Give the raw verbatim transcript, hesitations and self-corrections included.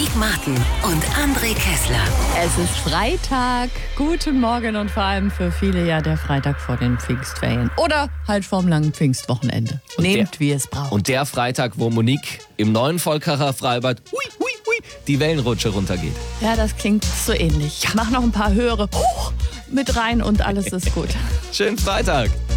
Dominik Marten und André Kessler. Es ist Freitag. Guten Morgen und vor allem für viele ja der Freitag vor den Pfingstferien. Oder halt vorm langen Pfingstwochenende. Und Nehmt, der, wie es braucht. Und der Freitag, wo Monique im neuen Volkacher Freibad hui, hui, hui, die Wellenrutsche runtergeht. Ja, das klingt so ähnlich. Mach noch ein paar höhere Huch mit rein und alles ist gut. Schönen Freitag.